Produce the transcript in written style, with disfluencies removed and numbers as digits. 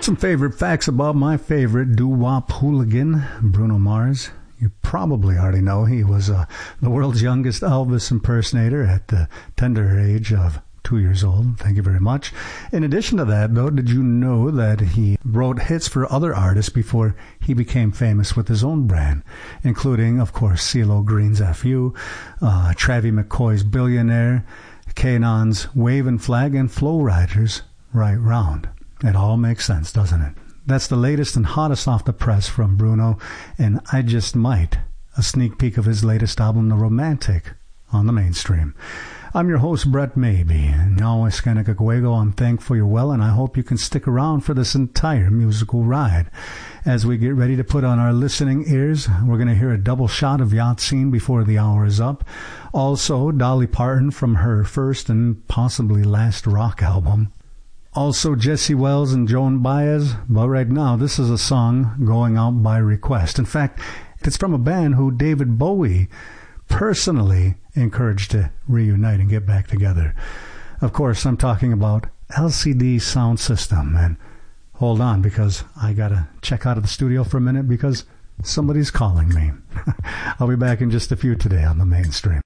Some favorite facts about my favorite doo-wop hooligan, Bruno Mars. You probably already know he was the world's youngest Elvis impersonator at the tender age of 2 years old. Thank you very much. In addition to that, though, did you know that he wrote hits for other artists before he became famous with his own brand, including, of course, CeeLo Green's F.U., Travie McCoy's Billionaire, Kanon's Wavin' Flag, and Flo Rida's Right Round. It all makes sense, doesn't it? That's the latest and hottest off the press from Bruno, and I Just Might, a sneak peek of his latest album, The Romantic, on the mainstream. I'm your host, Brett Maybe, and always Skanakakwego. I'm thankful you're well, and I hope you can stick around for this entire musical ride. As we get ready to put on our listening ears, we're going to hear a double shot of Yacht Scene before the hour is up. Also, Dolly Parton from her first and possibly last rock album. Also, Jesse Wells and Joan Baez. But right now, this is a song going out by request. In fact, it's from a band who David Bowie personally encouraged to reunite and get back together. Of course, I'm talking about LCD Sound System. And hold on, because I got to check out of the studio for a minute because somebody's calling me. I'll be back in just a few today on the mainstream.